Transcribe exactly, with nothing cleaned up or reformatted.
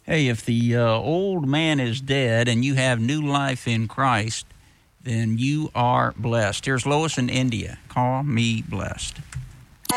Hey, if the uh, old man is dead and you have new life in Christ, then you are blessed. Here's Lois in India. Call me blessed.